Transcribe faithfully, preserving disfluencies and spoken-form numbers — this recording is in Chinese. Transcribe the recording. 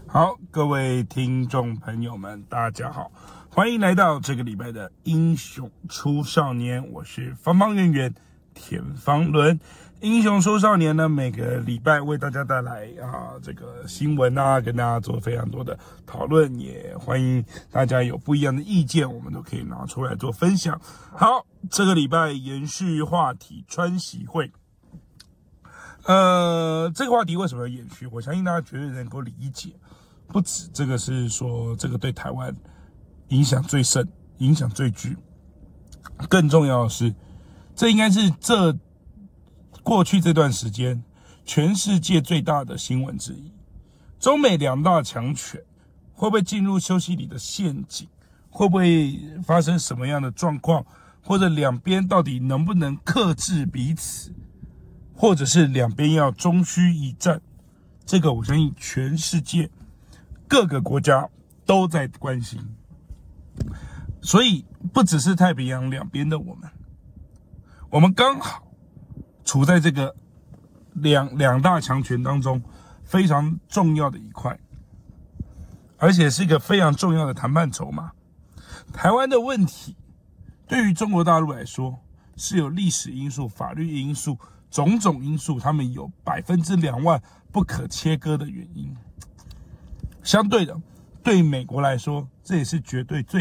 好，各位听众朋友们，大家好，欢迎来到这个礼拜的英雄出少年，我是方方圆圆田方伦。英雄出少年呢，每个礼拜为大家带来啊这个新闻啊，跟大家做非常多的讨论，也欢迎大家有不一样的意见，我们都可以拿出来做分享。好，这个礼拜延续话题，川习会。呃，这个话题为什么要延续？我相信大家绝对能够理解。不止这个是说，这个对台湾影响最深、影响最巨。更重要的是，这应该是这过去这段时间全世界最大的新闻之一。中美两大强权会不会进入休息里的陷阱？会不会发生什么样的状况？或者两边到底能不能克制彼此？或者是两边要终须一战？这个我相信全世界各个国家都在关心，所以不只是太平洋两边的我们，我们刚好处在这个两两大强权当中非常重要的一块，而且是一个非常重要的谈判筹码。台湾的问题对于中国大陆来说是有历史因素、法律因素、种种因素，他们有百分之两万不可切割的原因。相对的，对美国来说，这也是绝对最